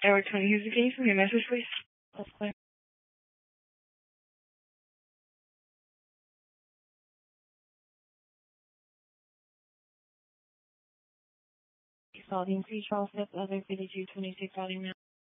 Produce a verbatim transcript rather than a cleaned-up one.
Edward twenty Houston, can you send me a message, please? That's clear. Salting three twelve fifth, other fifty-two twenty-six, volume now.